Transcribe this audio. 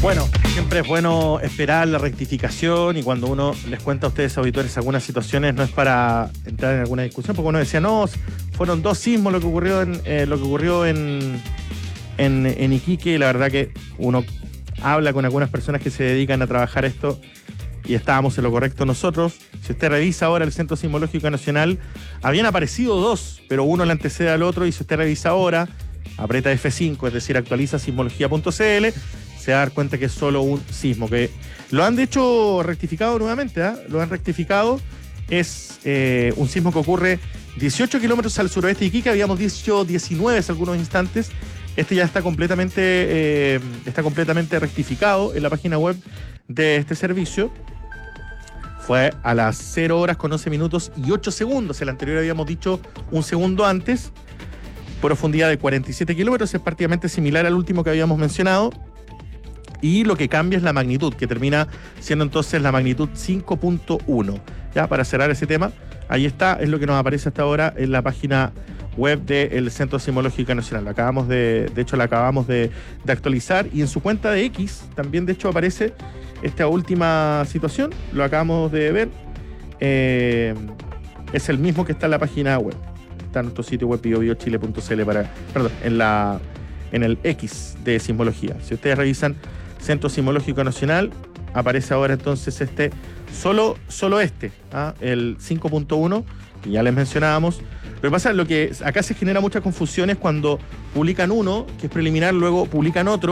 Bueno, siempre es bueno esperar la rectificación y cuando uno les cuenta a ustedes, auditores, algunas situaciones, no es para entrar en alguna discusión, porque uno decía, no, fueron 2 sismos lo que ocurrió en Iquique, y la verdad que uno habla con algunas personas que se dedican a trabajar esto y estábamos en lo correcto nosotros. Si usted revisa ahora el Centro Sismológico Nacional, habían aparecido 2, pero uno le antecede al otro, y si usted revisa ahora, aprieta F5, es decir, actualiza sismología.cl, se va a dar cuenta que es solo un sismo, que lo han de hecho rectificado nuevamente, lo han rectificado. Es un sismo que ocurre 18 kilómetros al suroeste de Iquique, habíamos dicho 19 hace algunos instantes. Este ya está completamente rectificado en la página web de este servicio. Fue a las 0 horas con 11 minutos y 8 segundos. El anterior habíamos dicho un segundo antes. Profundidad de 47 kilómetros, es prácticamente similar al último que habíamos mencionado. Y lo que cambia es la magnitud, que termina siendo entonces la magnitud 5.1. Ya, para cerrar ese tema, ahí está, es lo que nos aparece hasta ahora en la página web del Centro Sismológico Nacional. La acabamos de actualizar, y en su cuenta de X también de hecho aparece esta última situación, lo acabamos de ver. Es el mismo que está en la página web. Está en nuestro sitio web biobiochile.cl en el X de sismología. Si ustedes revisan Centro Sismológico Nacional, aparece ahora entonces solo el 5.1, que ya les mencionábamos. Lo que pasa es que acá se genera mucha confusión es cuando publican uno, que es preliminar, luego publican otro,